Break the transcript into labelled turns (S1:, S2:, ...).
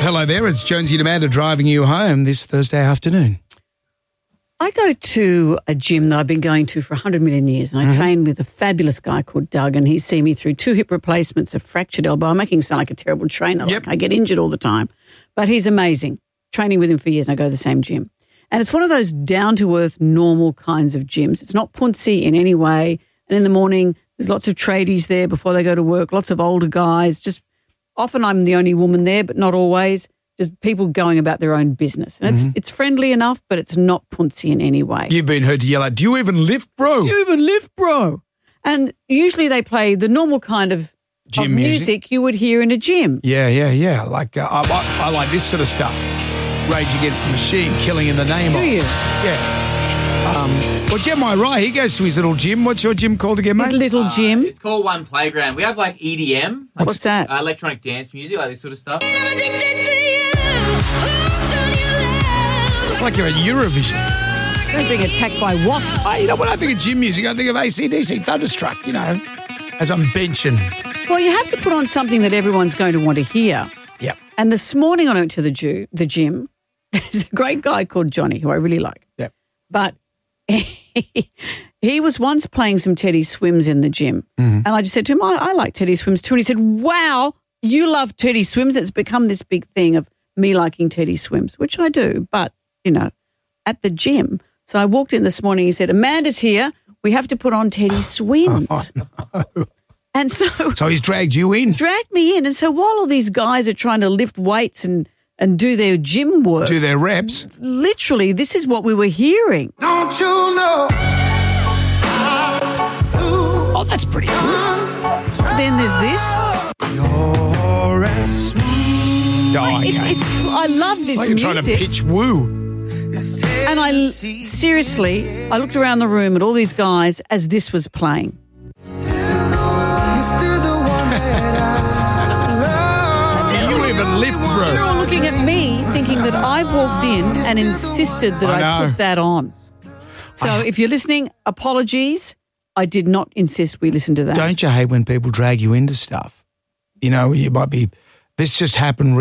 S1: Hello there, it's Jonesy and Amanda driving you home this Thursday afternoon.
S2: I go to a gym that I've been going to for 100 million years, and I train with a fabulous guy called Doug, and he's seen me through 2 hip replacements, a fractured elbow. I'm making him sound like a terrible trainer.
S1: Yep.
S2: Like I get injured all the time. But he's amazing. Training with him for years, and I go to the same gym. And it's one of those down-to-earth, normal kinds of gyms. It's not punsy in any way. And in the morning, there's lots of tradies there before they go to work, lots of older guys. Just often I'm the only woman there, but not always. Just people going about their own business. And it's friendly enough, but it's not punsy in any way.
S1: You've been heard to yell out, "Do you even lift, bro?"
S2: Do you even lift, bro? And usually they play the normal kind of
S1: Gym
S2: music you would hear in a gym.
S1: Yeah. Like I like this sort of stuff. Rage Against the Machine, Killing in the Name
S2: Do
S1: of.
S2: you?
S1: Yeah. Well, Jeremiah Wright, he goes to his little gym. What's your gym called again, mate?
S2: His little gym.
S3: It's called One Playground. We have like EDM.
S2: What's that?
S3: Electronic dance music, like this sort of stuff.
S1: It's like you're at Eurovision.
S2: They're being attacked by wasps.
S1: You know, when I think of gym music, I think of AC/DC, Thunderstruck, you know, as I'm benching.
S2: Well, you have to put on something that everyone's going to want to hear.
S1: Yep.
S2: And this morning I went to the gym. There's a great guy called Johnny who I really like.
S1: Yep.
S2: But he was once playing some Teddy Swims in the gym. And I just said to him, I like Teddy Swims too. And he said, wow, you love Teddy Swims. It's become this big thing of me liking Teddy Swims, which I do, but, you know, at the gym. So I walked in this morning, he said, Amanda's here. We have to put on Teddy Swims.
S1: No.
S2: And so
S1: he's dragged you in.
S2: dragged me in. And so while all these guys are trying to lift weights and do their gym work,
S1: Do their reps.
S2: literally, this is what we were hearing.
S4: Don't you know?
S1: Oh, that's pretty cool.
S2: Then there's this.
S4: You're as smooth
S1: Oh, okay.
S2: I love this
S1: It's like you're trying to
S2: music.
S1: pitch woo.
S4: as
S2: And
S4: Tennessee.
S2: seriously, I looked around the room at all these guys as this was playing.
S4: You're still the one that I love.
S1: Do you even lift,
S2: They're
S1: bro?
S2: all looking at me thinking that I've walked in and insisted that
S1: I
S2: I
S1: know.
S2: put that on. So if you're listening, apologies. I did not insist we listen to that.
S1: Don't you hate when people drag you into stuff? You know, you might be, this just happened